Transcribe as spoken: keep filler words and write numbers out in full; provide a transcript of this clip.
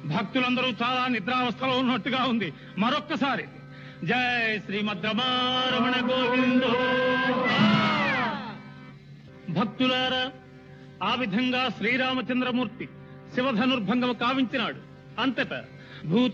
భక్తులందరూ చాలా నిద్రావస్థలో ఉన్నట్టుగా ఉంది. మరొక్కసారి జై శ్రీమద్ రమారమణ గోవిందో. భక్తులారా, ఆ విధంగా శ్రీరామచంద్రమూర్తి శివధనుర్భంగము కావించినాడు. అంతటా భూత